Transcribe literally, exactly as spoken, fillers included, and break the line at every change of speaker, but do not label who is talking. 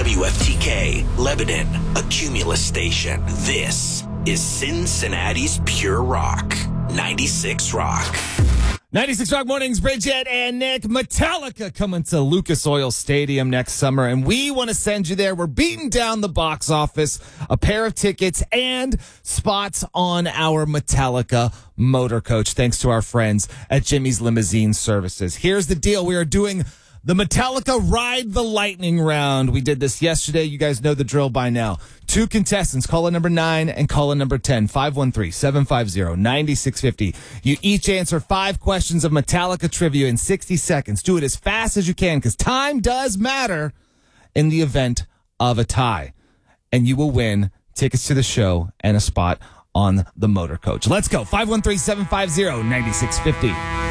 W F T K, Lebanon, a Cumulus station. This is Cincinnati's Pure Rock, ninety-six Rock.
ninety-six Rock Mornings, Bridget and Nick. Metallica coming to Lucas Oil Stadium next summer, and we want to send you there. We're beating down the box office, a pair of tickets, and spots on our Metallica motor coach, thanks to our friends at Jimmy's Limousine Services. Here's the deal. We are doing the Metallica Ride the Lightning round. We did this yesterday. You guys know the drill by now. Two contestants, caller number nine and caller number ten, five one three, seven five zero, nine six five zero. You each answer five questions of Metallica trivia in sixty seconds. Do it as fast as you can because time does matter in the event of a tie. And you will win tickets to the show and a spot on the motor coach. Let's go. five one three, seven five zero, nine six five zero.